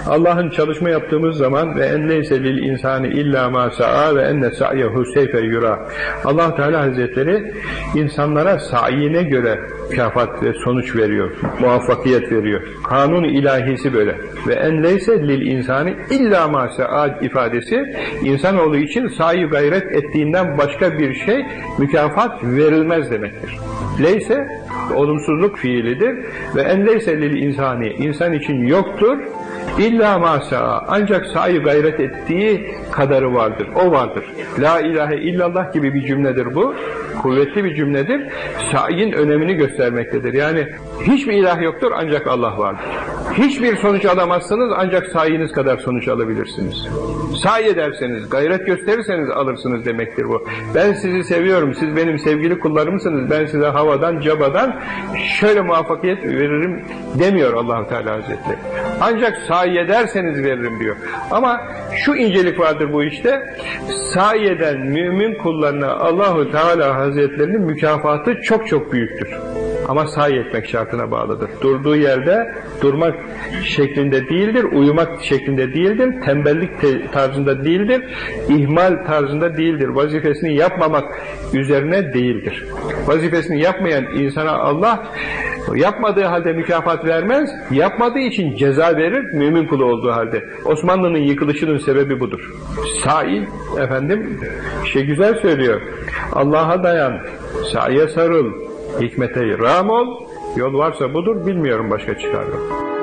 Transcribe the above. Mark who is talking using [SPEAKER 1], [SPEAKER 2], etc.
[SPEAKER 1] Allah'ın çalışma yaptığımız zaman ve en leyse lil insani illa ma sa'a ve enne sa'yehu seyfe yura. Allah Teala Hazretleri insanlara sayine göre mükafat ve sonuç veriyor, muvaffakiyet veriyor. Kanun ilahisi böyle. Ve en leyse lil insani illa ma sa'a ifadesi insanoğlu için sa'i gayret ettiğinden başka bir şey mükafat verilmez demektir. Leyse olumsuzluk fiilidir ve en leyse lil insani insan için yoktur. İlla masa ancak sa'i gayret ettiği kadarı vardır. O vardır. La ilahe illallah gibi bir cümledir bu. Kuvvetli bir cümledir. Sa'in önemini göstermektedir. Yani hiçbir ilah yoktur ancak Allah vardır. Hiçbir sonuç alamazsınız ancak sayiniz kadar sonuç alabilirsiniz. Sa'i ederseniz, gayret gösterirseniz alırsınız demektir bu. Ben sizi seviyorum, siz benim sevgili kullarımsınız, ben size havadan, cabadan şöyle muvaffakiyet veririm demiyor Allah-u Teala Hazretleri. Ancak sa'i ederseniz veririm diyor. Ama şu incelik vardır bu işte, sa'i eden mümin kullarına Allah-u Teala Hazretlerinin mükafatı çok çok büyüktür. Ama sa'i etmek şartına bağlıdır. Durduğu yerde durmak şeklinde değildir, uyumak şeklinde değildir, tembellik tarzında değildir, ihmal tarzında değildir, vazifesini yapmamak üzerine değildir. Vazifesini yapmayan insana Allah yapmadığı halde mükafat vermez, yapmadığı için ceza verir, mümin kulu olduğu halde. Osmanlı'nın yıkılışının sebebi budur. Sa'i, efendim, güzel söylüyor, Allah'a dayan, sa'iye sarıl, hikmete rağm ol, yol varsa budur, bilmiyorum başka çıkardım.